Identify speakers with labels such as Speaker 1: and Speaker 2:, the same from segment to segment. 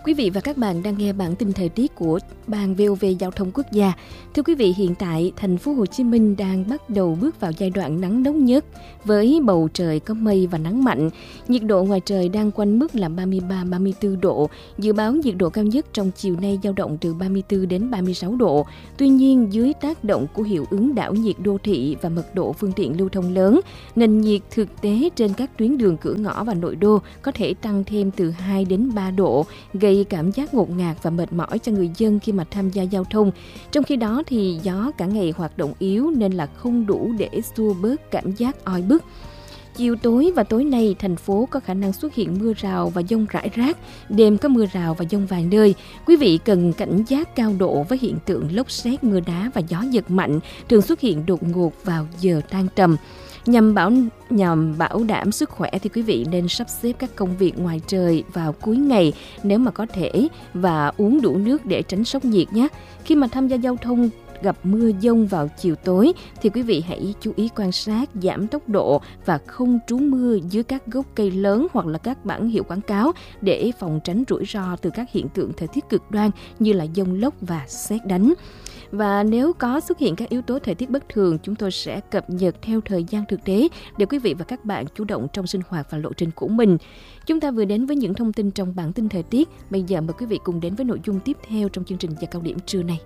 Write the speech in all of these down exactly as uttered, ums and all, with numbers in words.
Speaker 1: Quý vị và các bạn đang nghe bản tin thời tiết của Ban vê o vê Giao thông Quốc gia. Thưa quý vị, hiện tại thành phố Hồ Chí Minh đang bắt đầu bước vào giai đoạn nắng nóng nhất với bầu trời có mây và nắng mạnh. Nhiệt độ ngoài trời đang quanh mức là ba mươi ba đến ba mươi tư độ. Dự báo nhiệt độ cao nhất trong chiều nay dao động từ ba mươi tư đến ba mươi sáu độ. Tuy nhiên, dưới tác động của hiệu ứng đảo nhiệt đô thị và mật độ phương tiện lưu thông lớn, nền nhiệt thực tế trên các tuyến đường cửa ngõ và nội đô có thể tăng thêm từ hai đến ba độ, gây cảm giác ngột ngạt và mệt mỏi cho người dân khi mà tham gia giao thông. Trong khi đó thì gió cả ngày hoạt động yếu nên là không đủ để xua bớt cảm giác oi bức. Chiều tối và tối nay, thành phố có khả năng xuất hiện mưa rào và dông rải rác, đêm có mưa rào và dông vài nơi. Quý vị cần cảnh giác cao độ với hiện tượng lốc sét, mưa đá và gió giật mạnh thường xuất hiện đột ngột vào giờ tan tầm. Nhằm bảo nhằm bảo đảm sức khỏe thì quý vị nên sắp xếp các công việc ngoài trời vào cuối ngày nếu mà có thể và uống đủ nước để tránh sốc nhiệt nhé. Khi mà tham gia giao thông gặp mưa dông vào chiều tối thì quý vị hãy chú ý quan sát, giảm tốc độ và không trú mưa dưới các gốc cây lớn hoặc là các bảng hiệu quảng cáo để phòng tránh rủi ro từ các hiện tượng thời tiết cực đoan như là dông lốc và sét đánh. Và nếu có xuất hiện các yếu tố thời tiết bất thường, chúng tôi sẽ cập nhật theo thời gian thực tế để quý vị và các bạn chủ động trong sinh hoạt và lộ trình của mình. Chúng ta vừa đến với những thông tin trong bản tin thời tiết. Bây giờ mời quý vị cùng đến với nội dung tiếp theo trong chương trình giờ cao điểm trưa này.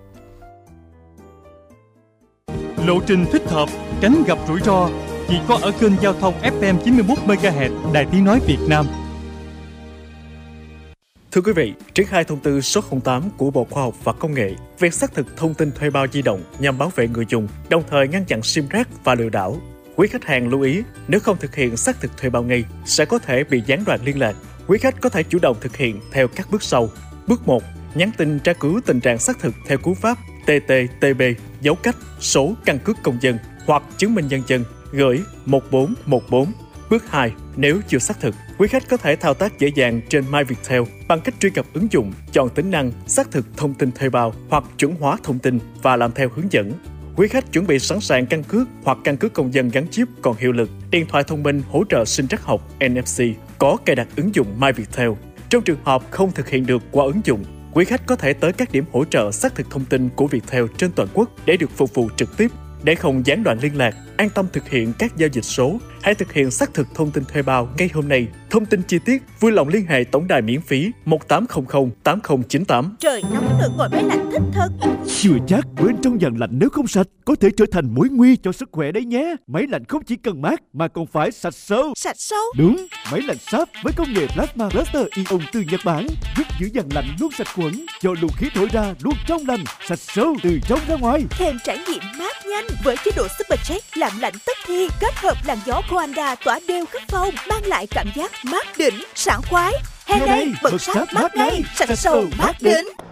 Speaker 2: Lộ trình thích hợp, tránh gặp rủi ro chỉ có ở kênh giao thông ép em chín mươi mốt mê ga héc Đài Tiếng nói Việt Nam.
Speaker 3: Thưa quý vị, triển khai thông tư số không tám của Bộ Khoa học và Công nghệ về xác thực thông tin thuê bao di động nhằm bảo vệ người dùng, đồng thời ngăn chặn sim rác và lừa đảo. Quý khách hàng lưu ý, nếu không thực hiện xác thực thuê bao ngay, sẽ có thể bị gián đoạn liên lạc. Quý khách có thể chủ động thực hiện theo các bước sau. Bước một, nhắn tin tra cứu tình trạng xác thực theo cú pháp tê tê tê bê dấu cách số căn cước công dân hoặc chứng minh nhân dân gửi một bốn một bốn. Bước hai, nếu chưa xác thực, quý khách có thể thao tác dễ dàng trên MyViettel bằng cách truy cập ứng dụng, chọn tính năng xác thực thông tin thuê bao hoặc chuẩn hóa thông tin và làm theo hướng dẫn. Quý khách chuẩn bị sẵn sàng căn cước hoặc căn cước công dân gắn chip còn hiệu lực, điện thoại thông minh hỗ trợ sinh trắc học en ép xê có cài đặt ứng dụng MyViettel. Trong trường hợp không thực hiện được qua ứng dụng, quý khách có thể tới các điểm hỗ trợ xác thực thông tin của Viettel trên toàn quốc để được phục vụ trực tiếp. Để không gián đoạn liên lạc, an tâm thực hiện các giao dịch số, hãy thực hiện xác thực thông tin thuê bao ngay hôm nay. Thông tin chi tiết vui lòng liên hệ tổng đài miễn phí một tám không không tám không chín tám.
Speaker 4: Trời nóng được ngồi máy lạnh thích thật.
Speaker 5: Chưa chắc, bên trong dàn lạnh nếu không sạch có thể trở thành mối nguy cho sức khỏe đấy nhé. Máy lạnh không chỉ cần mát mà còn phải sạch sâu.
Speaker 4: Sạch sâu?
Speaker 5: Đúng, máy lạnh Sharp với công nghệ Plasma Cluster Ion từ Nhật Bản giúp giữ dàn lạnh luôn sạch khuẩn, cho luồng khí thổi ra luôn trong lành, sạch sâu từ trong ra ngoài.
Speaker 4: Thêm trải nghiệm mát nhanh với chế độ Supercheck làm lạnh tức thì, kết hợp làn gió Coanda tỏa đều khắp phòng, mang lại cảm giác mát đỉnh, sảng khoái. Hè này bật Sharp mát ngay, sạch sâu mát đỉnh.